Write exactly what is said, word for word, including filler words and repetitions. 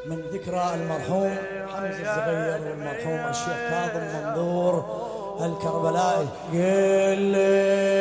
من ذكرى المرحوم حمزة الزغير والمرحوم الشيخ كاظم منظور الكربلائي. قل